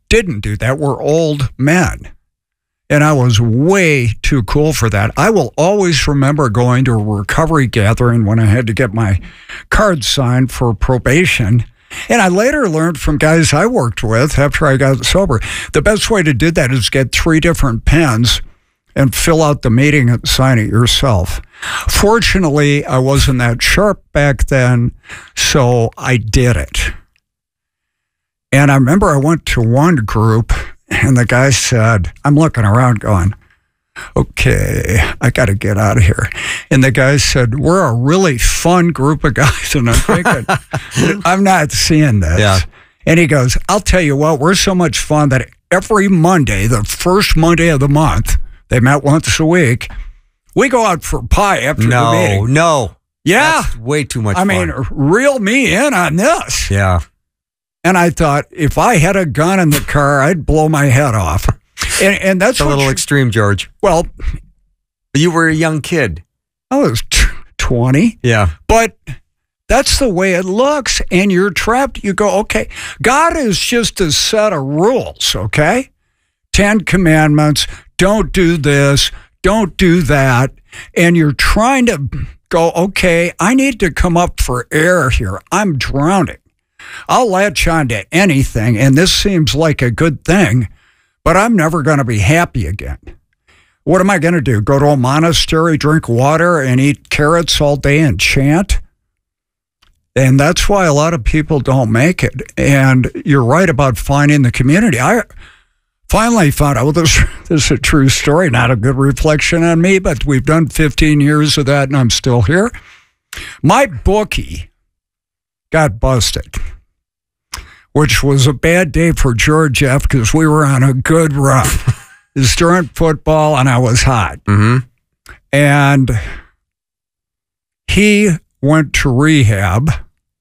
didn't do that were old men. And I was way too cool for that. I will always remember going to a recovery gathering when I had to get my card signed for probation. And I later learned from guys I worked with after I got sober, the best way to do that is get 3 different pens and fill out the meeting and sign it yourself. Fortunately, I wasn't that sharp back then, so I did it. And I remember I went to one group, and the guy said, I'm looking around going, okay, I got to get out of here. And the guy said, we're a really fun group of guys. And I'm thinking, I'm not seeing this. Yeah. And he goes, I'll tell you what, we're so much fun that every Monday, the first Monday of the month, they met once a week, we go out for pie after the meeting. No. Yeah. That's way too much fun. I mean, reel me in on this. Yeah. And I thought, if I had a gun in the car, I'd blow my head off. And that's a little extreme, George. Well, you were a young kid. I was 20. Yeah. But that's the way it looks. And you're trapped. You go, okay, God is just a set of rules, okay? 10 commandments, don't do this, don't do that. And you're trying to go, okay, I need to come up for air here. I'm drowning. I'll latch on to anything, and this seems like a good thing, but I'm never going to be happy again. What am I going to do? Go to a monastery, drink water, and eat carrots all day and chant? And that's why a lot of people don't make it. And you're right about finding the community. I finally found out, this is a true story, not a good reflection on me, but we've done 15 years of that, and I'm still here. My bookie got busted, which was a bad day for George F. because we were on a good run. It was during football, and I was hot. Mm-hmm. And he went to rehab,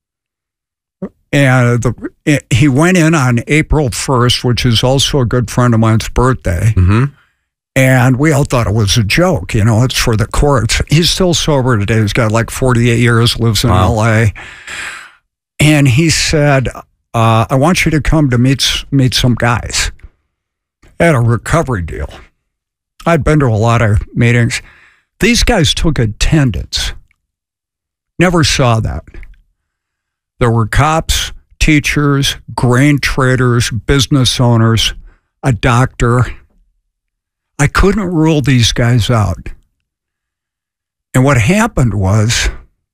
and he went in on April 1st, which is also a good friend of mine's birthday. Mm-hmm. And we all thought it was a joke. You know, it's for the courts. He's still sober today. He's got like 48 years, lives in L.A., and he said, I want you to come to meet some guys at a recovery deal. I'd been to a lot of meetings. These guys took attendance. Never saw that. There were cops, teachers, grain traders, business owners, a doctor. I couldn't rule these guys out. And what happened was,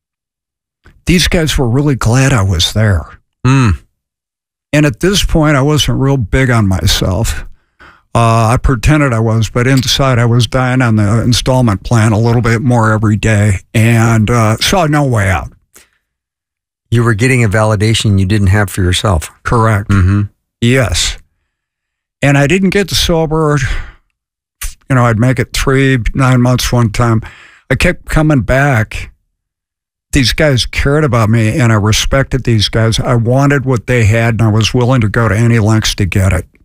these guys were really glad I was there. Mm. And at this point, I wasn't real big on myself. I pretended I was, but inside I was dying on the installment plan a little bit more every day and saw no way out. You were getting a validation you didn't have for yourself. Correct. Mm-hmm. Yes. And I didn't get sober. You know, I'd make it 9 months one time. I kept coming back. These guys cared about me, and I respected these guys. I wanted what they had, and I was willing to go to any lengths to get it.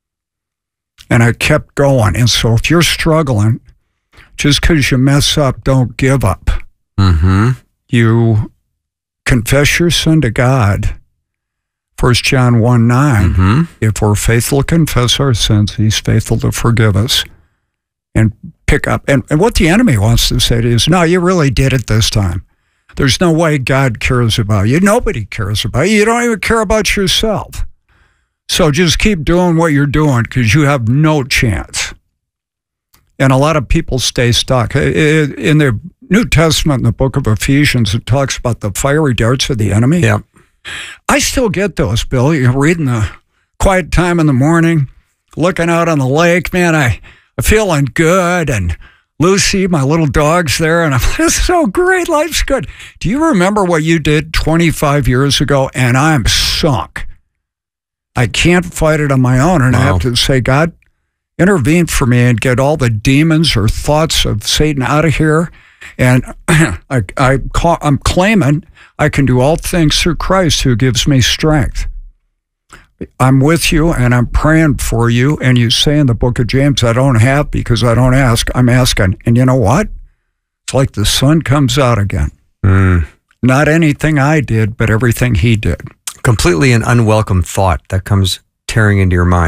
And I kept going. And so if you're struggling, just because you mess up, don't give up. Mm-hmm. You confess your sin to God. 1 John 1:9. Mm-hmm. If we're faithful to confess our sins, he's faithful to forgive us. And pick up. And what the enemy wants to say to you is, no, you really did it this time. There's no way God cares about you. Nobody cares about you. You don't even care about yourself. So just keep doing what you're doing because you have no chance. And a lot of people stay stuck. In the New Testament, in the book of Ephesians, it talks about the fiery darts of the enemy. Yeah. I still get those, Bill. You're reading the quiet time in the morning, looking out on the lake. Man, I'm feeling good. And Lucy, my little dog's there, and I'm like, this is so great. Life's good. Do you remember what you did 25 years ago? And I'm sunk. I can't fight it on my own, and I have to say, God, intervene for me and get all the demons or thoughts of Satan out of here. And I'm claiming I can do all things through Christ who gives me strength. I'm with you, and I'm praying for you. And you say in the book of James, I don't have because I don't ask. I'm asking. And you know what? It's like the sun comes out again. Mm. Not anything I did, but everything he did. Completely an unwelcome thought that comes tearing into your mind.